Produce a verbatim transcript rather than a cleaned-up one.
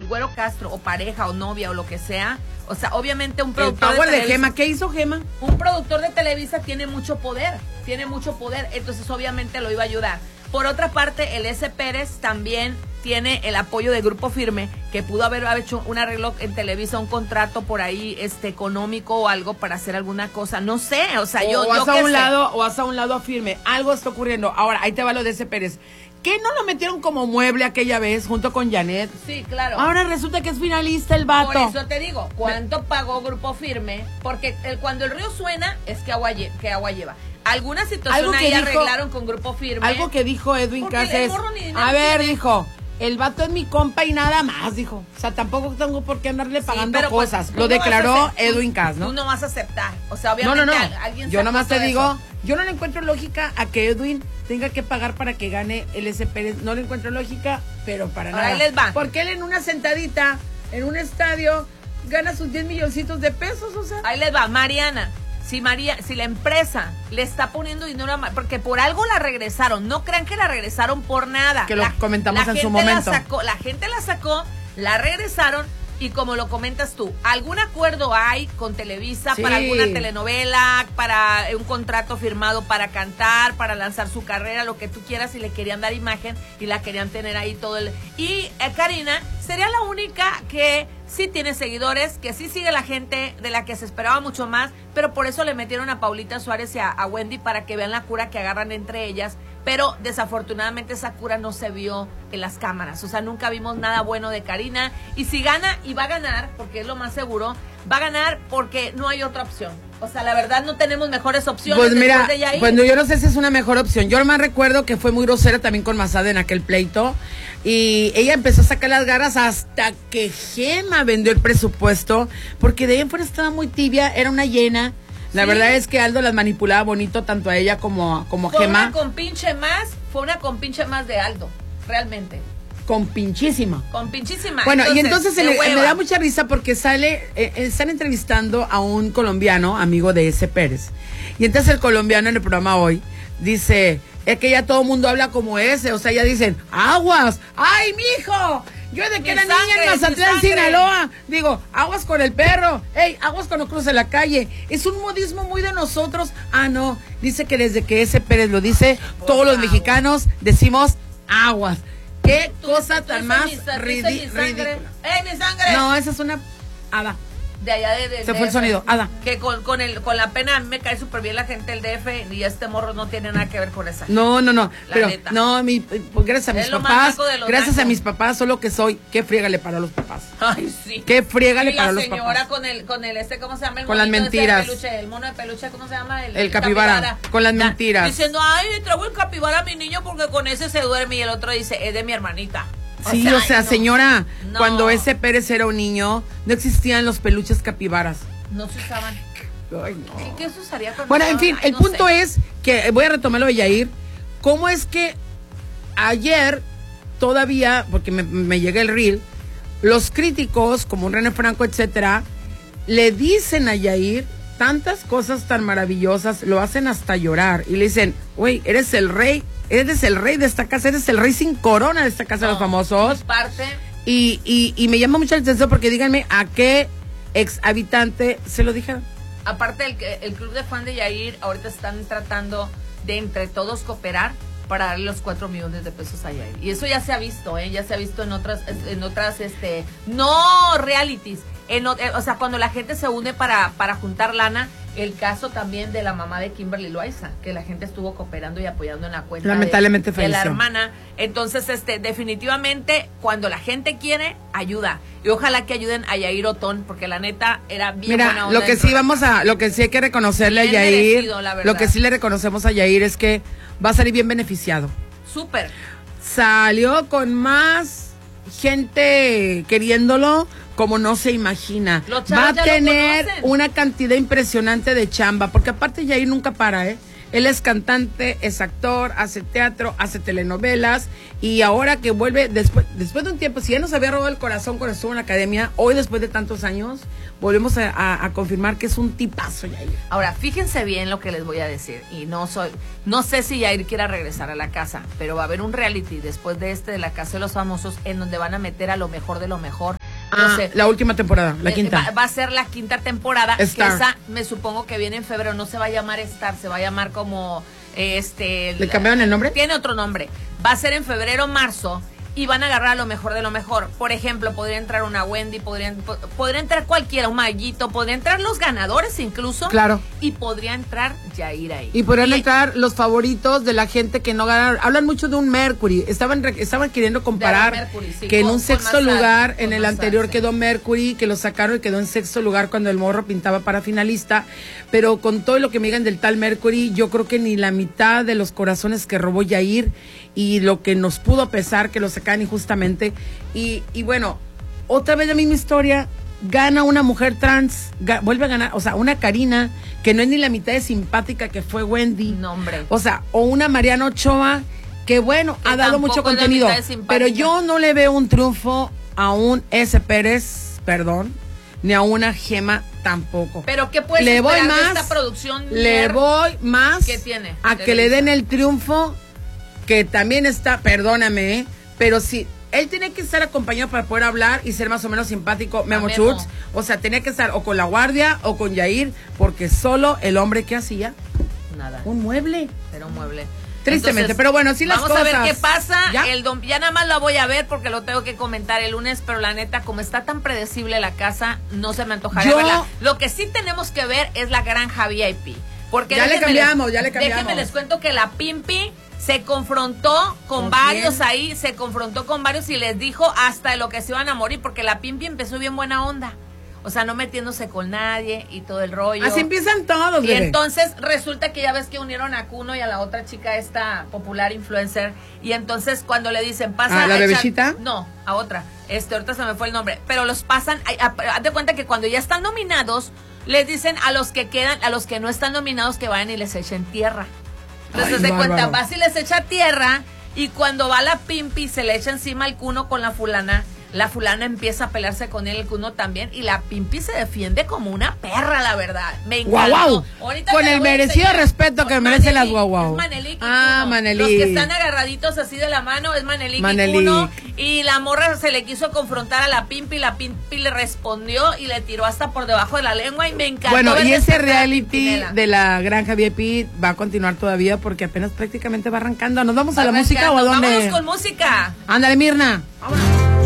Güero Castro, o pareja, o novia, o lo que sea, o sea, obviamente un El productor power de, de Gema, ¿qué hizo Gema? Un productor de Televisa tiene mucho poder, tiene mucho poder, entonces obviamente lo iba a ayudar. Por otra parte, el S. Pérez también tiene el apoyo de Grupo Firme, que pudo haber hecho un arreglo en Televisa, un contrato por ahí este económico o algo para hacer alguna cosa, no sé, o sea, o, yo, o yo haz a qué un sé. lado o haz a un lado a Firme, algo está ocurriendo. Ahora, ahí te va lo de S. Pérez. ¿Qué no lo metieron como mueble aquella vez junto con Janet? Sí, claro. Ahora resulta que es finalista el vato. Por eso te digo, ¿cuánto pagó Grupo Firme? Porque el, cuando el río suena es que agua, lle- que agua lleva. Alguna situación ahí dijo, arreglaron con Grupo Firme. Algo que dijo Edwin Cases. A A ver, dijo, el vato es mi compa y nada más, dijo. O sea, tampoco tengo por qué andarle pagando sí, cosas. Pues, lo declaró no Edwin Cas, ¿no? Tú no vas a aceptar. O sea, obviamente no, no, no. alguien yo nomás te digo, eso. Yo no le encuentro lógica a que Edwin tenga que pagar para que gane el S. Pérez. No le encuentro lógica, pero para Ahora nada. Ahí les va. Porque él en una sentadita, en un estadio, gana sus diez milloncitos de pesos, o sea. Ahí les va, Mariana. Si María, si la empresa le está poniendo dinero a, porque por algo la regresaron, no crean que la regresaron por nada. Que lo la, comentamos la en su momento. La, sacó, la gente la sacó, la regresaron y como lo comentas tú, ¿algún acuerdo hay con Televisa sí. para alguna telenovela, para un contrato firmado para cantar, para lanzar su carrera, lo que tú quieras, y le querían dar imagen y la querían tener ahí todo el... Y eh, Karina sería la única que sí tiene seguidores, que sí sigue la gente de la que se esperaba mucho más, pero por eso le metieron a Paulita Suárez y a, a Wendy para que vean la cura que agarran entre ellas, pero desafortunadamente esa cura no se vio en las cámaras, o sea, nunca vimos nada bueno de Karina, y si gana, y va a ganar, porque es lo más seguro, va a ganar porque no hay otra opción. O sea, la verdad no tenemos mejores opciones. Pues mira, de Yair. Pues yo no sé si es una mejor opción. Yo más recuerdo que fue muy grosera también con Masada en aquel pleito. Y ella empezó a sacar las garras hasta que Gema vendió el presupuesto. Porque de ahí en fuera estaba muy tibia, era una llena. La sí. verdad es que Aldo las manipulaba bonito tanto a ella como, como fue Gema. Fue una compinche más, fue una compinche más de Aldo, realmente. Con pinchísima. Con pinchísima. Bueno, entonces, y entonces se le, me da mucha risa porque sale, eh, están entrevistando a un colombiano, amigo de S. Pérez. Y entonces el colombiano en el programa hoy dice, es que ya todo el mundo habla como ese, o sea, ya dicen, aguas, ay, mijo, yo de que mi era sangre, niña en Mazatlán, Sinaloa, digo, aguas con el perro, ey, aguas cuando cruce la calle. Es un modismo muy de nosotros. Ah, no, dice que desde que S. Pérez lo dice, Por todos favor. los mexicanos decimos aguas. ¿Qué tú, cosa tan más ridícula? ¡Ey, mi sangre! No, esa es una hada. De allá de, de Se D fue F, el sonido, hada. Que con, con, el, con la pena a mí me cae súper bien la gente del D F y este morro no tiene nada que ver con esa. No, no, no. La pero, neta. no, mi, gracias a mis es lo papás. Más de gracias nacos. a mis papás, solo que soy. ¿Qué friégale para los papás? Ay, sí. ¿Qué friégale y para los papás? La papás? señora con el, con el, este, ¿cómo se llama? El con las mentiras. De peluche, el mono de peluche, ¿cómo se llama? El, el capibara, capibara. Con las da, mentiras. Diciendo, ay, traigo el capibara a mi niño porque con ese se duerme. Y el otro dice, es de mi hermanita. O sí, sea, o sea, no, señora, no. Cuando ese Pérez era un niño, no existían los peluches capibaras. No se usaban. Ay, no. ¿Y qué se usaría con Bueno, en fin, Ay, el no punto sé. es que, voy a retomarlo de Yair, ¿cómo es que ayer todavía, porque me, me llega el reel, los críticos, como un René Franco, etcétera, le dicen a Yair tantas cosas tan maravillosas, lo hacen hasta llorar, y le dicen, güey, eres el rey, eres el rey de esta casa, eres el rey sin corona de esta casa no, de los famosos. Parte. Y, y, y me llama mucho la atención porque díganme a qué ex habitante se lo dijeron. Aparte, el, el club de fan de Yair ahorita están tratando de entre todos cooperar para darle los cuatro millones de pesos a Yair. Y eso ya se ha visto, ¿eh? Ya se ha visto en otras, en otras, este, no realities. En, o sea, cuando la gente se une para, para juntar lana, el caso también de la mamá de Kimberly Loaiza, que la gente estuvo cooperando y apoyando en la cuenta lamentablemente de, de la hermana. Entonces, este, definitivamente, cuando la gente quiere, ayuda. Y ojalá que ayuden a Yair Otón, porque la neta era bien Mira, buena onda. lo que sí vamos a, lo que sí hay que reconocerle bien a Yair, merecido, lo que sí le reconocemos a Yair es que va a salir bien beneficiado. Súper. Salió con más gente queriéndolo como no se imagina. Va a tener una cantidad impresionante de chamba, porque aparte Yair nunca para, ¿eh? Él es cantante, es actor, hace teatro, hace telenovelas, y ahora que vuelve, después, después de un tiempo, si ya nos había robado el corazón cuando estuvo en la academia, hoy después de tantos años, volvemos a, a, a confirmar que es un tipazo Yair. Ahora, fíjense bien lo que les voy a decir, y no soy, no sé si Yair quiera regresar a la casa, pero va a haber un reality después de este de la Casa de los Famosos, en donde van a meter a lo mejor de lo mejor Ah, sé. La última temporada, la Eh, quinta. Va, va a ser la quinta temporada. Star. Que esa me supongo que viene en febrero. No se va a llamar Star, se va a llamar como este. ¿Le cambiaron el nombre? Tiene otro nombre. Va a ser en febrero, marzo. Y van a agarrar lo mejor de lo mejor. Por ejemplo, podría entrar una Wendy, podría, podría entrar cualquiera, un Mayito, podría entrar los ganadores incluso. Claro. Y podría entrar Yair ahí. Y podrían y, entrar los favoritos de la gente que no ganaron. Hablan mucho de un Mercury. Estaban estaban queriendo comparar Mercury, sí, que con, en un sexto lugar, en el anterior sí. quedó Mercury, que lo sacaron y quedó en sexto lugar cuando el morro pintaba para finalista. Pero con todo lo que me digan del tal Mercury, yo creo que ni la mitad de los corazones que robó Yair y lo que nos pudo pesar que lo sacan injustamente. Y, y bueno, otra vez la misma historia, gana una mujer trans, ga, vuelve a ganar, o sea, una Karina, que no es ni la mitad de simpática que fue Wendy. No, hombre. O sea, o una Mariana Ochoa, que bueno, que ha dado mucho contenido, pero yo no le veo un triunfo a un S. Pérez, perdón, ni a una Gema tampoco. Pero ¿qué puedes le voy esperar más, de esta producción? Le voy más ¿Qué tiene? a que le den el triunfo, que también está, perdóname, ¿eh? Pero sí, él tiene que estar acompañado para poder hablar y ser más o menos simpático, Memo Schutz. O sea, tenía que estar o con La Guardia o con Yair, porque solo el hombre que hacía nada. Un mueble. Era un mueble. Tristemente, Entonces, pero bueno, sí las vamos cosas. Vamos a ver qué pasa. ¿Ya? El dom- ya nada más la voy a ver porque lo tengo que comentar el lunes, pero la neta, como está tan predecible la casa, no se me antojaría Yo... verla. Lo que sí tenemos que ver es la granja V I P. Porque ya le cambiamos, les, ya le cambiamos. Déjenme les cuento que la Pimpi se confrontó con, ¿Con varios quién? ahí, se confrontó con varios y les dijo hasta de lo que se iban a morir, porque la Pimpi empezó bien buena onda. O sea, no metiéndose con nadie y todo el rollo. Así empiezan todos, Y bebé. entonces resulta que ya ves que unieron a Kuno y a la otra chica, esta popular influencer. Y entonces cuando le dicen, pasa... ¿A la a bebecita? echar, no, a otra. Este, ahorita se me fue el nombre. Pero los pasan, haz de cuenta que cuando ya están nominados, les dicen a los que quedan, a los que no están nominados, que vayan y les echen tierra. Entonces, haz de cuenta, vas y les echa tierra. Y cuando va la Pimpi, se le echa encima al Kuno con la fulana. La fulana empieza a pelearse con él, el Kuno también, y la Pimpi se defiende como una perra, la verdad. Me encantó. Guau, guau. Con el merecido respeto que merecen las guau, guau. Es Manelik y ah, Kuno. Manelik. Los que están agarraditos así de la mano es Manelik, Manelik. y Kuno. Y la morra se le quiso confrontar a la Pimpi, la Pimpi le respondió y le tiró hasta por debajo de la lengua y me encantó. Bueno, y ese reality Pimpinela. de la granja V I P va a continuar todavía porque apenas prácticamente va arrancando. ¿Nos vamos a la Arrancando. música o a dónde? Vámonos con música. Ándale, Mirna. Vámonos.